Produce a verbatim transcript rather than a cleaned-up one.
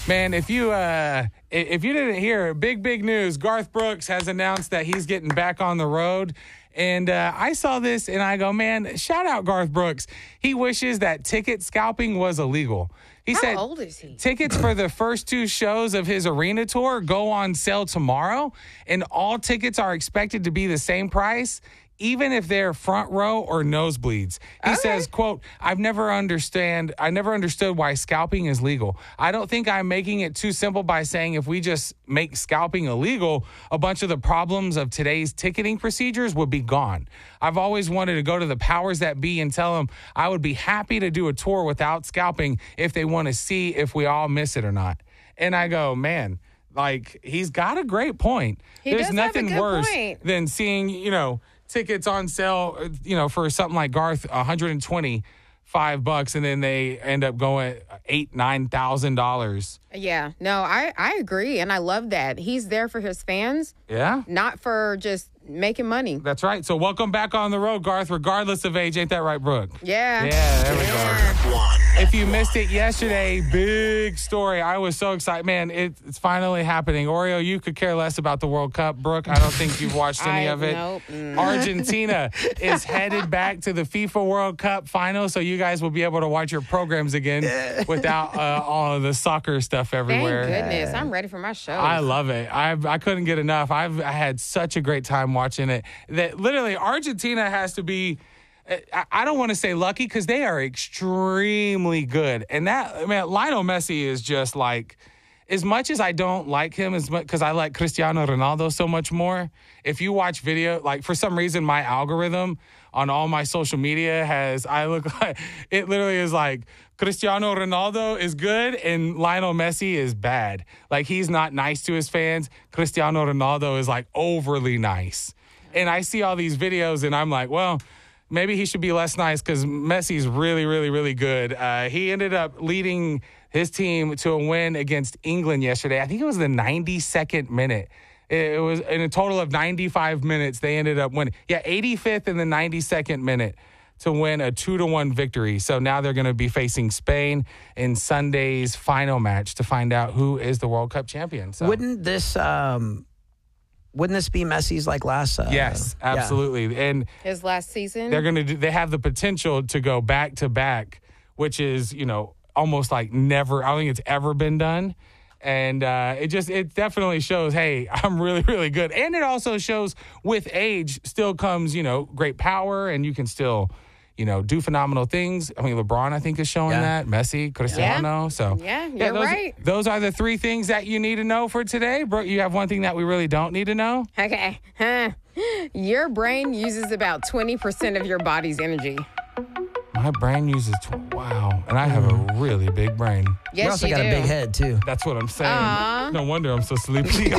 Man, if you uh, if you didn't hear, big, big news. Garth Brooks has announced that he's getting back on the road. And uh, I saw this and I go, man, shout out Garth Brooks. He wishes that ticket scalping was illegal. He How said old is he? Tickets for the first two shows of his arena tour go on sale tomorrow, and all tickets are expected to be the same price, even if they're front row or nosebleeds. He Okay. says, quote, I've never understand, I never understood why scalping is legal. I don't think I'm making it too simple by saying if we just make scalping illegal, a bunch of the problems of today's ticketing procedures would be gone. I've always wanted to go to the powers that be and tell them I would be happy to do a tour without scalping if they want to see if we all miss it or not. And I go, man, like, he's got a great point. He There's does have a nothing good worse point. than seeing, you know, tickets on sale, you know, for something like Garth, one hundred twenty-five bucks, and then they end up going eight, nine thousand dollars. Yeah, no, I, I agree. And I love that. He's there for his fans, Yeah, not for just making money. that's right. So welcome back on the road, Garth, regardless of age. Ain't that right, Brooke? Yeah. Yeah, there we go. Yeah. If you missed it yesterday, big story. I was so excited. Man, it, it's finally happening. Oreo, you could care less about the World Cup. Brooke, I don't think you've watched any I- of it. nope. Mm. Argentina is headed back to the FIFA World Cup final, so you guys will be able to watch your programs again without uh, all of the soccer stuff Thank everywhere. goodness. I'm ready for my show. I love it. I I couldn't get enough. I've I had such a great time watching it. That literally Argentina has to be. I, I don't want to say lucky because they are extremely good, and that I mean Lionel Messi is just like. As much as I don't like him, as much because I like Cristiano Ronaldo so much more. If you watch video, like for some reason, my algorithm on all my social media has I look like it literally is like Cristiano Ronaldo is good and Lionel Messi is bad. Like he's not nice to his fans. Cristiano Ronaldo is like overly nice. And I see all these videos and I'm like, well, maybe he should be less nice because Messi's really, really, really good. Uh, he ended up leading his team to a win against England yesterday. I think it was the ninety-second minute. It was in a total of ninety-five minutes. They ended up winning. Yeah, eighty-fifth in the ninety-second minute to win a two to one victory. So now they're going to be facing Spain in Sunday's final match to find out who is the World Cup champion. So. Wouldn't this um, wouldn't this be Messi's like last? Uh, Yes, yeah. absolutely. And His last season. they're going to do, they have the potential to go back to back, which is, you know, almost like never, I don't think it's ever been done. And uh, it just, it definitely shows, hey, I'm really, really good. And it also shows with age still comes, you know, great power and you can still, you know, do phenomenal things. I mean, LeBron, I think, is showing Yeah. that. Messi, Cristiano. So, Yeah, you're those, right. Those are the three things that you need to know for today. Bro, you have one thing that we really don't need to know. Okay. Huh. Your brain uses about twenty percent of your body's energy. My brain uses, tw- wow. And I have a really big brain. Yes, you also you got do. a big head too. That's what I'm saying. Aw. No wonder I'm so sleepy.